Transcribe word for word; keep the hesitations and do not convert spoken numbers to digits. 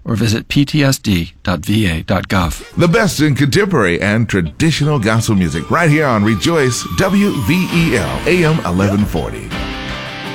or visit p t s d dot v a dot gov. The best in contemporary and traditional gospel music right here on Rejoice W V E L A M eleven forty.